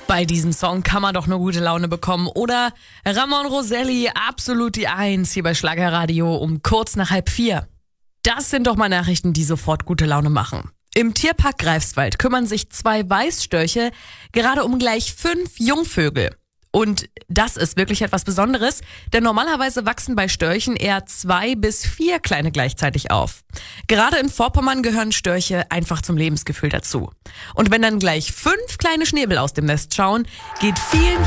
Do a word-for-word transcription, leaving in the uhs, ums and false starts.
Bei diesem Song kann man doch nur gute Laune bekommen, oder? Ramon Roselli, absolut die Eins, hier bei Schlagerradio um kurz nach halb vier. Das sind doch mal Nachrichten, die sofort gute Laune machen. Im Tierpark Greifswald kümmern sich zwei Weißstörche gerade um gleich fünf Jungvögel. Und das ist wirklich etwas Besonderes, denn normalerweise wachsen bei Störchen eher zwei bis vier Kleine gleichzeitig auf. Gerade in Vorpommern gehören Störche einfach zum Lebensgefühl dazu. Und wenn dann gleich fünf kleine Schnäbel aus dem Nest schauen, geht vielen